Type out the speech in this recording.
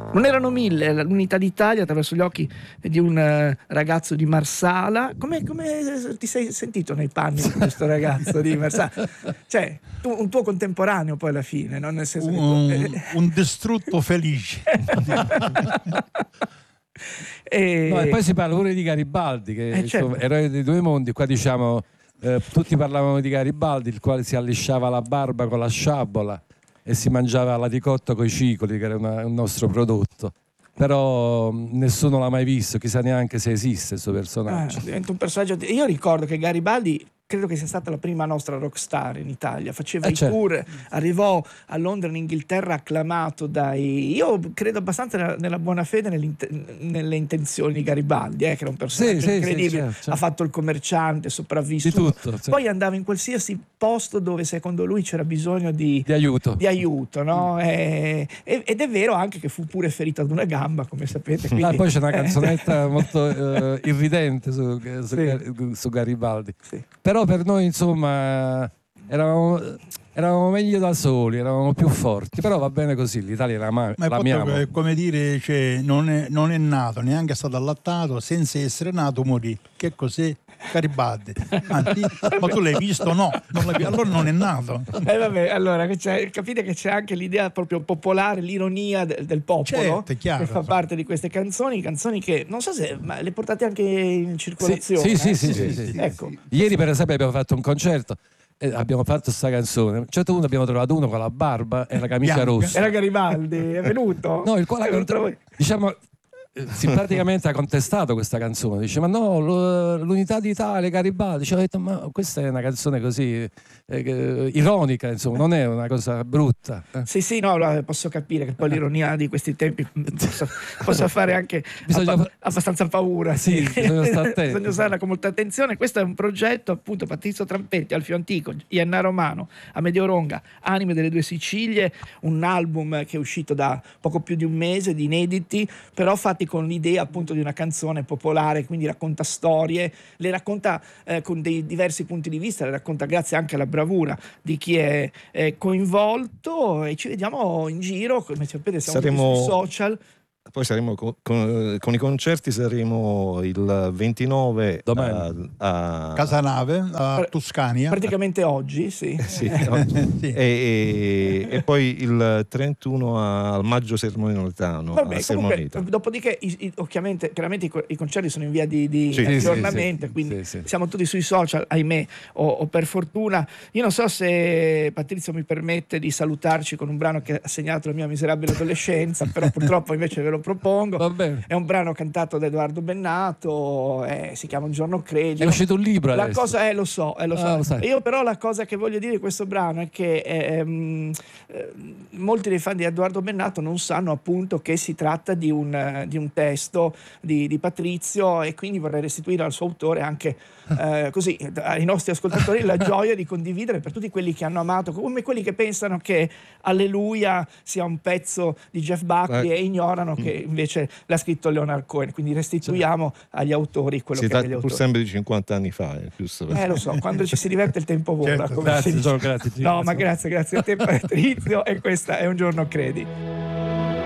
Non erano 1000, l'unità d'Italia attraverso gli occhi di un ragazzo di Marsala. Come ti sei sentito nei panni di questo ragazzo di Marsala? Cioè, un tuo contemporaneo poi alla fine, no? Nel senso un distrutto felice. E poi si parla pure di Garibaldi, che certo. eroe dei due mondi. Qua diciamo, tutti parlavano di Garibaldi, il quale si allisciava la barba con la sciabola e si mangiava la ricotta coi cicoli, che era un nostro prodotto. Però nessuno l'ha mai visto, chissà neanche se esiste questo personaggio. Diventa un personaggio. Io ricordo che Garibaldi credo che sia stata la prima nostra rockstar in Italia, faceva i tour, arrivò a Londra, in Inghilterra, acclamato io credo abbastanza nella buona fede, nelle intenzioni di Garibaldi, che era un personaggio incredibile, certo. Ha fatto il commerciante, sopravvissuto, di tutto, certo. Poi andava in qualsiasi posto dove secondo lui c'era bisogno di aiuto, no? Ed è vero anche che fu pure ferito ad una gamba, come sapete. Quindi, poi c'è una canzonetta molto irridente su Garibaldi. Sì. Però per noi, insomma, eravamo meglio da soli, eravamo più forti, però va bene così, l'Italia l'amiamo. È come dire, cioè, non è nato, neanche è stato allattato, senza essere nato morì. Che cos'è? Garibaldi. Ma tu l'hai visto? No, non l'hai visto, allora non è nato. Vabbè, allora capite che c'è anche l'idea proprio popolare, l'ironia del popolo, certo, è chiaro, che fa parte di queste canzoni che non so se le portate anche in circolazione. Sì. Ecco. Ieri per esempio abbiamo fatto un concerto e abbiamo fatto questa canzone. A un certo punto abbiamo trovato uno con la barba e la camicia rossa. Era Garibaldi, è venuto? No, il quale diciamo simpaticamente ha contestato questa canzone, dice ma no, l'unità d'Italia, Garibaldi. Ci ho detto ma questa è una canzone così ironica, insomma, non è una cosa brutta. Sì, no, posso capire che poi l'ironia di questi tempi possa fare anche abbastanza paura. Sì, bisogna usarla con molta attenzione. Questo è un progetto, appunto, Patrizio Trampetti, Alfio Antico, Ianna Romano, Amedeo Ronga, Anime delle Due Sicilie, un album che è uscito da poco più di un mese, di inediti, però fatti con l'idea appunto di una canzone popolare, quindi racconta storie, le racconta con dei diversi punti di vista, le racconta grazie anche alla bravura di chi è coinvolto, e ci vediamo in giro, come sapete siamo sui social. Poi saremo con i concerti, saremo il 29 a Casanave, a Toscania. Praticamente oggi, sì. Oggi. Sì. E poi il 31 al Maggio Sermonetano. Vabbè, comunque, dopodiché chiaramente i concerti sono in via di aggiornamento, quindi siamo tutti sui social, ahimè, o per fortuna. Io non so se Patrizio mi permette di salutarci con un brano che ha segnato la mia miserabile adolescenza, però purtroppo invece ve lo propongo. È un brano cantato da Edoardo Bennato, si chiama Un giorno credi. È uscito un libro la adesso. cosa lo so. Io però la cosa che voglio dire di questo brano è che molti dei fan di Edoardo Bennato non sanno appunto che si tratta di un testo di Patrizio, e quindi vorrei restituire al suo autore anche così ai nostri ascoltatori la gioia di condividere per tutti quelli che hanno amato, come quelli che pensano che Alleluia sia un pezzo di Jeff Buckley e ignorano che invece l'ha scritto Leonard Cohen, quindi restituiamo agli autori quello che è degli autori. Pur sempre di 50 anni fa, giusto? Lo so, quando ci si diverte il tempo vola. Certo, grazie. No, ma grazie a te Patrizio, e questa è Un giorno credi.